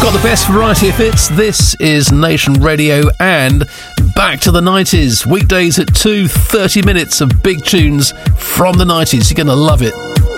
got the best variety of hits. This is Nation Radio and back to the 90s. Weekdays at 2, 30 minutes of big tunes from the 90s. You're going to love it.